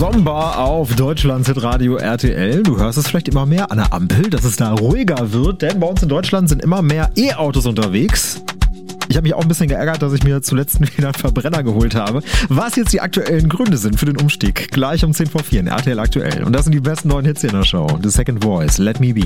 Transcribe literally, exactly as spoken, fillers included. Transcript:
Sonnenbar auf Deutschlands Hitradio R T L. Du hörst es vielleicht immer mehr an der Ampel, dass es da ruhiger wird, denn bei uns in Deutschland sind immer mehr E-Autos unterwegs. Ich habe mich auch ein bisschen geärgert, dass ich mir zuletzt wieder einen Verbrenner geholt habe. Was jetzt die aktuellen Gründe sind für den Umstieg, gleich um zehn vor vier in R T L aktuell. Und das sind die besten neuen Hits hier in der Show. The Second Voice, Let Me Be.